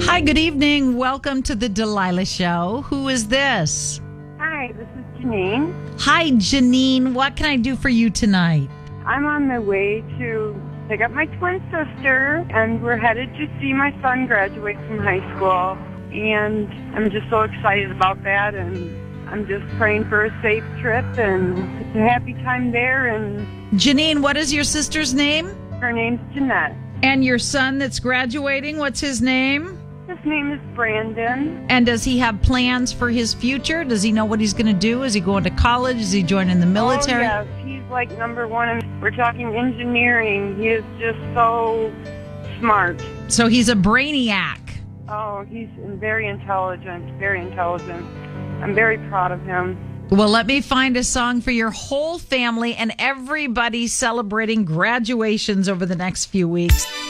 Hi, good evening. Welcome to the Delilah Show. Who is this? Hi, this is Janine. Hi, Janine. What can I do for you tonight? I'm on my way to pick up my twin sister, and we're headed to see my son graduate from high school. And I'm just so excited about that, and I'm just praying for a safe trip and it's a happy time there. And Janine, what is your sister's name? her name's Jeanette. And your son that's graduating, what's his name? His name is Brandon. And does he have plans for his future? Does he know what he's going to do? Is he going to college? Is he joining the military? Oh, yes. He's like number one. And we're talking engineering. He is just so smart. So he's a brainiac. Oh, he's very intelligent, very intelligent. I'm very proud of him. Well, let me find a song for your whole family and everybody celebrating graduations over the next few weeks.